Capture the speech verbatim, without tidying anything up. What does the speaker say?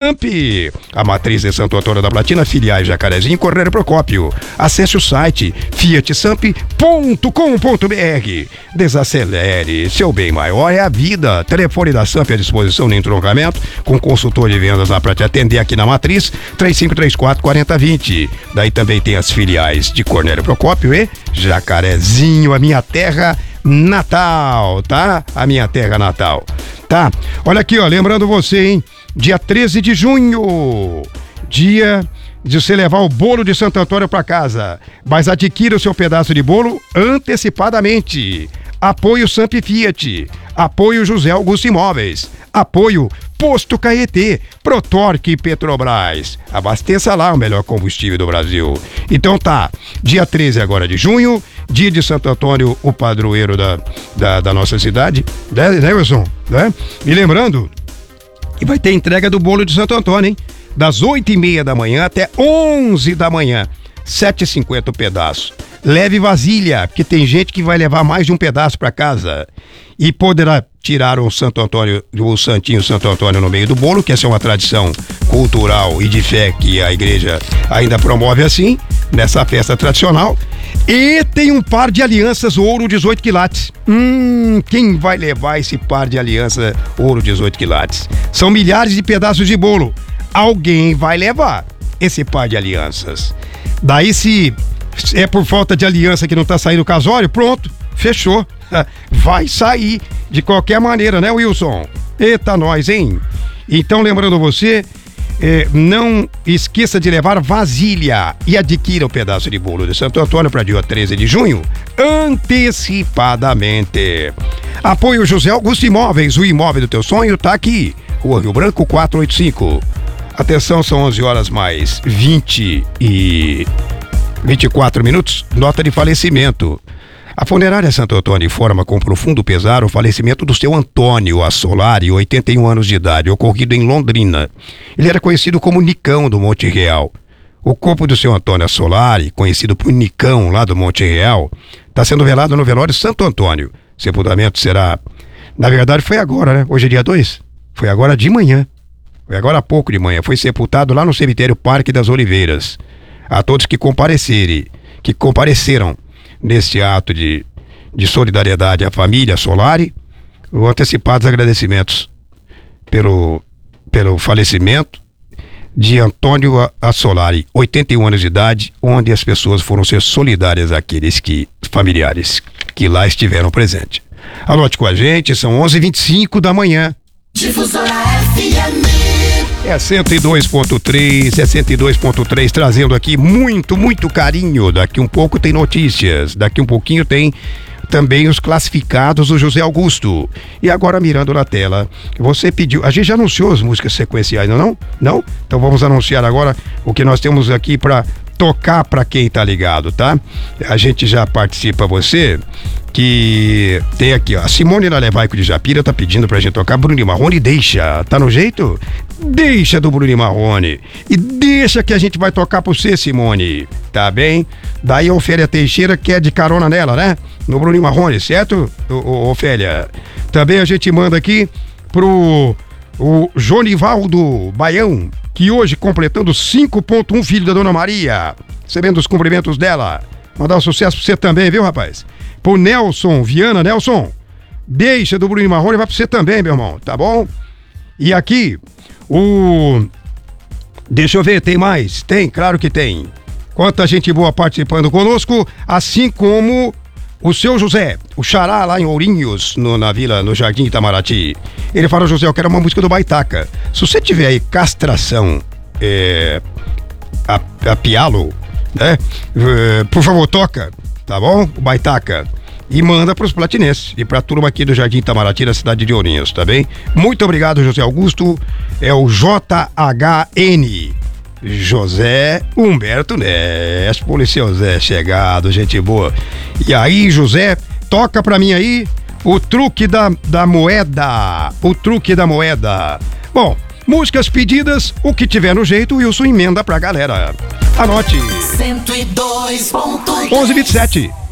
Samp, a matriz de Santo Antônio da Platina, filiais Jacarezinho e Cornélio Procópio. Acesse o site fiat samp ponto com ponto br. Desacelere, seu bem maior é a vida. Telefone da Samp à disposição no entroncamento, com consultor de vendas lá para te atender aqui na matriz, três cinco três quatro, quatro zero dois zero. Daí também tem as filiais de Cornélio Procópio e Jacarezinho, a minha terra natal, tá? A minha terra natal, tá? Olha aqui, ó, lembrando você, hein? Dia treze de junho, dia de você levar o bolo de Santo Antônio para casa, mas adquira o seu pedaço de bolo antecipadamente. Apoio Samp Fiat, apoio José Augusto Imóveis, apoio Posto Caetê, Protorque e Petrobras. Abasteça lá o melhor combustível do Brasil. Então tá, dia treze agora de junho, dia de Santo Antônio, o padroeiro da, da, da nossa cidade, né, né, Wilson? Né? E lembrando, e vai ter entrega do bolo de Santo Antônio, hein? Das oito e meia da manhã até onze da manhã, sete e cinquenta o pedaço. Leve vasilha, porque tem gente que vai levar mais de um pedaço para casa e poderá tirar o Santo Antônio, o Santinho Santo Antônio no meio do bolo, que essa é uma tradição cultural e de fé que a igreja ainda promove assim, nessa festa tradicional. E tem um par de alianças ouro dezoito quilates. Hum, quem vai levar esse par de aliança ouro dezoito quilates? São milhares de pedaços de bolo. Alguém vai levar esse par de alianças. Daí, se é por falta de aliança que não tá saindo o casório, pronto, fechou. Vai sair de qualquer maneira, né, Wilson? Eita, nós, hein? Então, lembrando você, eh, não esqueça de levar vasilha e adquira o pedaço de bolo de Santo Antônio para dia treze de junho, antecipadamente. Apoio José Augusto Imóveis, o imóvel do teu sonho tá aqui, Rua Rio Branco quatrocentos e oitenta e cinco. Atenção, são onze horas mais vinte e vinte e quatro minutos, nota de falecimento. A funerária Santo Antônio informa com profundo pesar o falecimento do seu Antônio Assolari, oitenta e um anos de idade, ocorrido em Londrina. Ele era conhecido como Nicão do Monte Real. O corpo do seu Antônio Assolari, conhecido por Nicão lá do Monte Real, está sendo velado no velório Santo Antônio. Sepultamento será... Na verdade foi agora, né? Hoje é dia dois? Foi agora de manhã. Foi agora há pouco de manhã. Foi sepultado lá no cemitério Parque das Oliveiras. A todos que comparecerem, que compareceram neste ato de, de solidariedade à família Assolari, os antecipados agradecimentos pelo, pelo falecimento de Antônio Assolari, oitenta e um anos de idade, onde as pessoas foram ser solidárias àqueles que, familiares que lá estiveram presentes. Anote com a gente, são onze e vinte e cinco da manhã. Difusora F M. É cento e dois ponto três, é cento e dois ponto três, trazendo aqui muito, muito carinho. Daqui um pouco tem notícias, daqui um pouquinho tem também os classificados do José Augusto. E agora, mirando na tela, você pediu, a gente já anunciou as músicas sequenciais, não não? Não? Então vamos anunciar agora o que nós temos aqui para tocar para quem tá ligado, tá? A gente já participa, você que tem aqui, ó, a Simone Nalevaico de Japira tá pedindo pra gente tocar Bruno e Marrone. Deixa, tá no jeito? Deixa do Bruno e Marrone e deixa que a gente vai tocar pra você, Simone, tá bem? Daí a Ofélia Teixeira quer de carona nela, né? No Bruno e Marrone, certo, o, o, Ofélia? Também a gente manda aqui pro o Jonivaldo Baião, que hoje completando cinco ponto um, filho da Dona Maria, recebendo os cumprimentos dela. Mandar um sucesso pra você também, viu, rapaz? Pro Nelson Viana, Nelson, deixa do Bruno Marrone, vai pra você também, meu irmão, tá bom? E aqui, o... Deixa eu ver, tem mais? Tem, claro que tem. Quanta gente boa participando conosco, assim como o seu José, o Xará lá em Ourinhos, no, na vila, no Jardim Itamaraty. Ele fala, José, eu quero uma música do Baitaca. Se você tiver aí castração, é... a, a pialo, né? É, por favor, toca. Tá bom? O Baitaca. E manda pros platinenses e pra turma aqui do Jardim Itamaraty, na cidade de Ourinhos, tá bem? Muito obrigado, José Augusto. É o J H N. José Humberto Nes, policial Zé chegado, gente boa. E aí, José, toca pra mim aí o truque da, da moeda. O truque da moeda. Bom, músicas pedidas, o que tiver no jeito, o Wilson emenda pra galera. Anote. cento e dois ponto três. onze e vinte e sete.